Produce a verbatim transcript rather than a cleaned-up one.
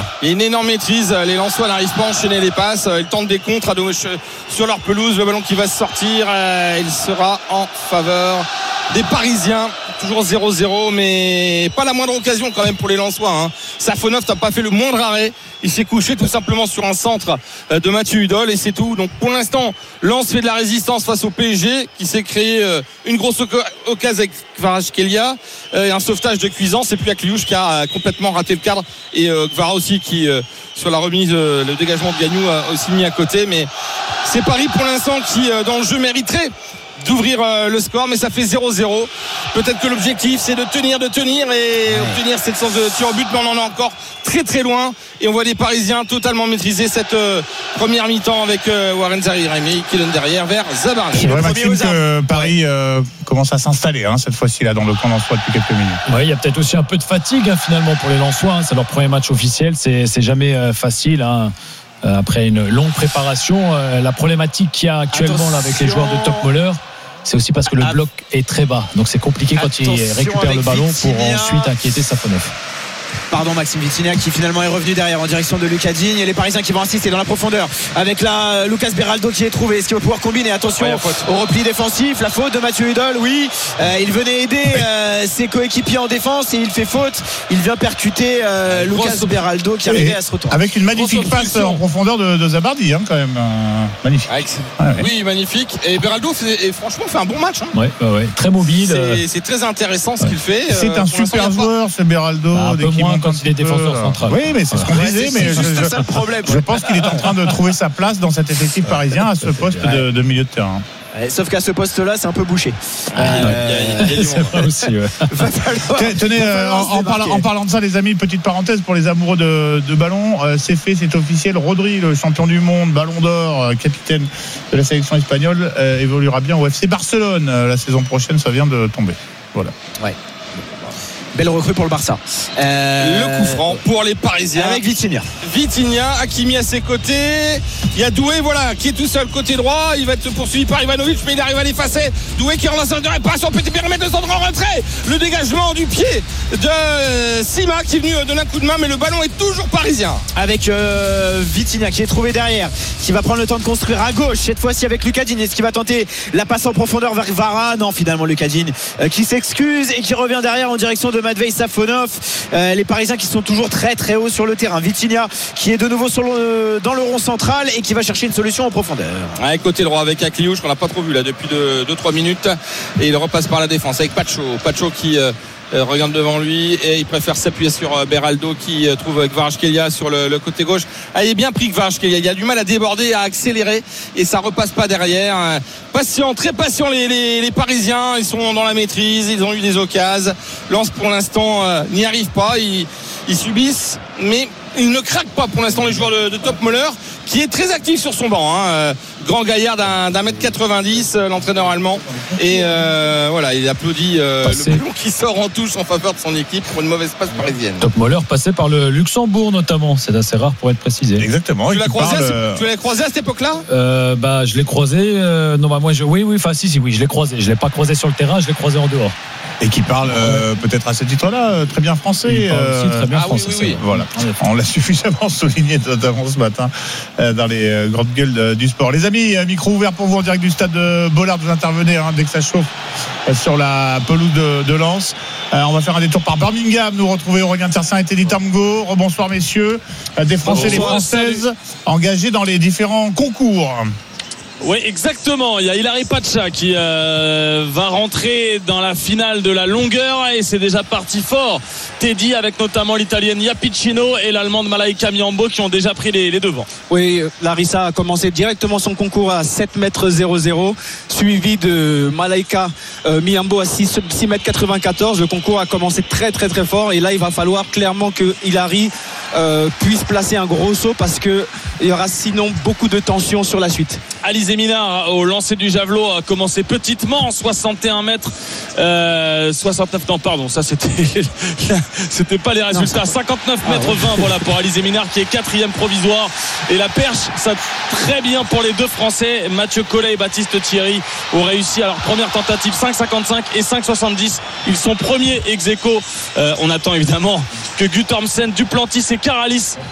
Il y a une énorme maîtrise. Les Lensois n'arrivent pas à enchaîner les passes. Ils tentent des contres à gauche sur leur pelouse. Le ballon qui va sortir, il sera en faveur des Parisiens. Toujours zéro zéro, mais pas la moindre occasion quand même pour les Lensois, hein. Safonov n'a pas fait le moindre arrêt. Il s'est couché tout simplement sur un centre de Mathieu Hudol et c'est tout. Donc pour l'instant, Lens fait de la résistance face au P S G qui s'est créé une grosse occasion avec Kvaratskhelia et un sauvetage de Cuisance. Et puis Akliouche qui a complètement raté le cadre et Kvara aussi qui sur la remise, le dégagement de Gagnou a aussi mis à côté. Mais c'est Paris pour l'instant qui dans le jeu mériterait d'ouvrir le score, mais ça fait zéro zéro. Peut-être que l'objectif c'est de tenir, de tenir et obtenir cette chance de tir au but, mais on en est encore très très loin et on voit les Parisiens totalement maîtriser cette euh, première mi-temps avec euh, Warren Zaïre-Emery qui donne derrière vers Zabarni. C'est vrai, Maxime, que Paris euh, commence à s'installer hein, cette fois-ci là dans le camp Lensois depuis quelques minutes. Ouais, il y a peut-être aussi un peu de fatigue hein, finalement pour les Lensois, hein. C'est leur premier match officiel, c'est, c'est jamais euh, facile hein. Après une longue préparation, euh, la problématique qu'il y a actuellement là, avec les joueurs de Top Moller, c'est aussi parce que le bloc est très bas, donc c'est compliqué quand il récupère le ballon pour ensuite inquiéter Safonov. Pardon, Maxime Vitinha qui finalement est revenu derrière en direction de Lucas Digne et les Parisiens qui vont insister dans la profondeur avec la Lucas Beraldo qui est trouvé. Est-ce qu'il va pouvoir combiner? Attention ouais, au repli défensif, la faute de Mathieu Hudol. Oui, euh, il venait aider euh, ses coéquipiers en défense et il fait faute. Il vient percuter euh, Lucas Beraldo qui arrivait à se retourner avec une magnifique passe en profondeur de, de Zabardi hein, quand même euh, magnifique. Ah, ouais. Oui, magnifique. Et Beraldo fait, et franchement fait un bon match hein. Ouais, ouais, ouais. Très mobile. C'est, c'est très intéressant ce ouais. qu'il fait. C'est euh, un super joueur ce Beraldo. Bah, un peu moins quand il est défenseur central. Oui, mais c'est ce qu'on ouais, disait. C'est, mais c'est je, ça le problème. Je pense qu'il est en train de trouver sa place dans cet effectif parisien à ce poste de, de milieu de terrain. Ouais, sauf qu'à ce poste-là, c'est un peu bouché. Ah, euh, il y a, il y a c'est vrai aussi. Ouais. falloir, Tenez, euh, en, en, parlant, en parlant de ça, les amis, petite parenthèse pour les amoureux de, de ballon. Euh, c'est fait, c'est officiel. Rodri, le champion du monde, Ballon d'Or, euh, capitaine de la sélection espagnole, euh, évoluera bien au F C Barcelone euh, la saison prochaine. Ça vient de tomber. Voilà. Ouais. Belle recrue pour le Barça. Euh... Le coup franc pour les Parisiens. Avec Vitinha. Vitinha, Hakimi à ses côtés. Il y a Doué, voilà, qui est tout seul côté droit. Il va être poursuivi par Ivanovic, mais il arrive à l'effacer. Doué qui relance de réparation, petit périmètre de centre en retrait. Le dégagement du pied de Sima qui est venu donner un coup de main, mais le ballon est toujours parisien. Avec euh, Vitinha qui est trouvé derrière, qui va prendre le temps de construire à gauche. Cette fois-ci avec Lucas Digne. Est-ce qu'il va tenter la passe en profondeur vers Varane? Non, finalement Lucas Digne euh, qui s'excuse et qui revient derrière en direction de Matvei Safonov. Euh, les Parisiens qui sont toujours très très hauts sur le terrain. Vitinha qui est de nouveau sur le, dans le rond central et qui va chercher une solution en profondeur. Ouais, côté droit avec Akliouche qu'on n'a pas trop vu là depuis deux trois minutes et il repasse par la défense avec Pacho. Pacho qui euh, regarde devant lui et il préfère s'appuyer sur euh, Beraldo qui euh, trouve Kvaratskhelia sur le, le côté gauche. Ah, il est bien pris Kvaratskhelia. Il a du mal à déborder, à accélérer et ça repasse pas derrière. Patient, très patient les, les, les Parisiens. Ils sont dans la maîtrise. Ils ont eu des occasions. Lens pour l'instant euh, n'y arrive pas. Ils, ils subissent, mais ils ne craquent pas pour l'instant les joueurs de, de Top Moller qui est très actif sur son banc hein. euh, grand gaillard d'un, d'un mètre quatre-vingt-dix euh, l'entraîneur allemand et euh, voilà il applaudit euh, le ballon qui sort en touche en faveur de son équipe pour une mauvaise passe parisienne. Top Moller passé par le Luxembourg notamment, c'est assez rare pour être précisé. Exactement. Tu l'as croisé, parle... à, tu l'as croisé à cette époque-là euh, bah je l'ai croisé euh, non bah moi je, oui oui enfin si si oui je l'ai croisé, je l'ai pas croisé sur le terrain, je l'ai croisé en dehors. Et qui parle euh, peut-être à ce titre-là très bien français. Il parle aussi très bien ah, français. Oui, oui, oui. Voilà. On l'a suffisamment souligné notamment ce matin euh, dans les euh, grandes gueules de, du sport. Les amis, euh, micro ouvert pour vous en direct du stade de Bollaert. Vous intervenez hein, dès que ça chauffe euh, sur la pelouse de, de Lens. Euh, on va faire un détour par Birmingham. Nous retrouver Aurélien Tiersin et Teddy Tamgo. Rebonsoir messieurs. Euh, des Français, des Françaises engagés dans les différents concours. Oui, exactement. Il y a Hilary Pacha qui euh, va rentrer dans la finale de la longueur et c'est déjà parti fort. Teddy avec notamment l'italienne Iapiccino et l'allemande Malaika Miambo qui ont déjà pris les, les devants. Oui, Larissa a commencé directement son concours à sept mètres zéro zéro, suivi de Malaika euh, Miambo à six mètres quatre-vingt-quatorze. Le concours a commencé très très très fort et là il va falloir clairement que Hilary euh, puisse placer un gros saut parce que il y aura sinon beaucoup de tension sur la suite. Alizé Minard au lancer du javelot a commencé petitement, soixante et un mètres euh, soixante-neuf, non pardon, ça c'était c'était pas les résultats. Non. cinquante-neuf mètres vingt, voilà pour Alizé Minard qui est quatrième provisoire. Et la perche, ça très bien pour les deux Français, Mathieu Collet et Baptiste Thierry ont réussi à leur première tentative cinq cinquante-cinq et cinq soixante-dix. Ils sont premiers ex aequo. Euh, on attend évidemment que Guttormsen, Duplantis et Caralis